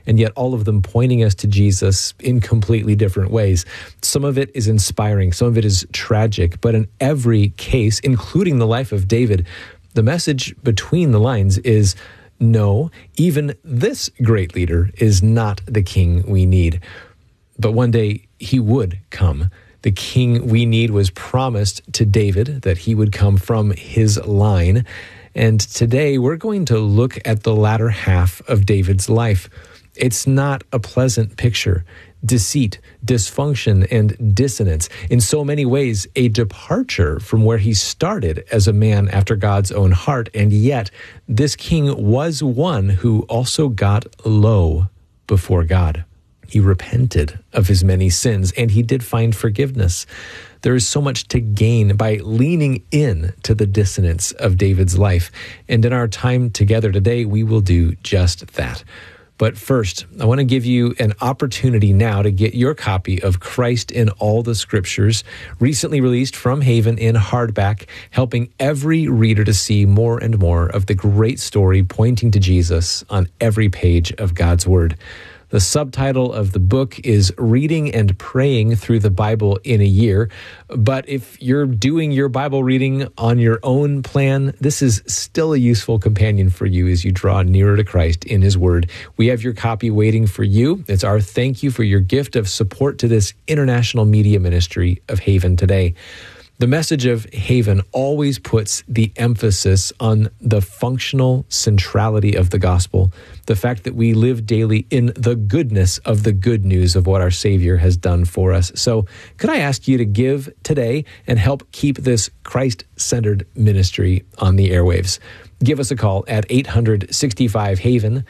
and yet all of them pointing us to Jesus in completely different ways. Some of it is inspiring, some of it is tragic, but in every case, including the life of David, the message between the lines is, no, even this great leader is not the king we need. But one day he would come. The king we need was promised to David, that he would come from his line. And today we're going to look at the latter half of David's life. It's not a pleasant picture. Deceit, dysfunction, and dissonance. In so many ways, a departure from where he started as a man after God's own heart. And yet, this king was one who also got low before God. He repented of his many sins, and he did find forgiveness. There is so much to gain by leaning in to the dissonance of David's life. And in our time together today, we will do just that. But first, I want to give you an opportunity now to get your copy of Christ in All the Scriptures, recently released from Haven in hardback, helping every reader to see more and more of the great story pointing to Jesus on every page of God's Word. The subtitle of the book is Reading and Praying Through the Bible in a Year. But if you're doing your Bible reading on your own plan, this is still a useful companion for you as you draw nearer to Christ in His Word. We have your copy waiting for you. It's our thank you for your gift of support to this international media ministry of Haven today. The message of Haven always puts the emphasis on the functional centrality of the gospel, the fact that we live daily in the goodness of the good news of what our Savior has done for us. So could I ask you to give today and help keep this Christ-centered ministry on the airwaves? Give us a call at 800-65-HAVEN,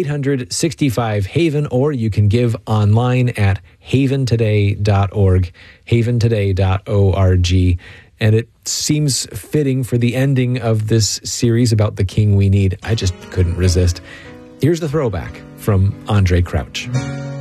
800-65-HAVEN, or you can give online at haventoday.org, haventoday.org. And it seems fitting for the ending of this series about the King we need. I just couldn't resist. Here's the throwback from Andre Crouch.